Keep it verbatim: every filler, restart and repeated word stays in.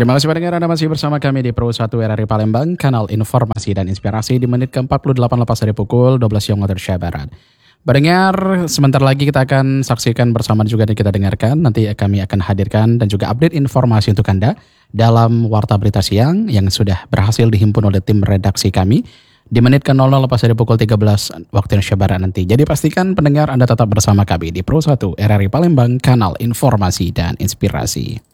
Terima kasih pendengar, Anda masih bersama kami di Pro satu R R I Palembang, kanal informasi dan inspirasi di menit ke empat puluh delapan lepas dari pukul dua belas siang waktu Indonesia Barat. Pendengar, sebentar lagi kita akan saksikan bersama juga dan kita dengarkan. Nanti kami akan hadirkan dan juga update informasi untuk Anda dalam Warta Berita Siang yang sudah berhasil dihimpun oleh tim redaksi kami di menit ke nol nol lepas dari pukul tiga belas waktu Indonesia Barat nanti. Jadi pastikan pendengar Anda tetap bersama kami di Pro satu R R I Palembang, kanal informasi dan inspirasi.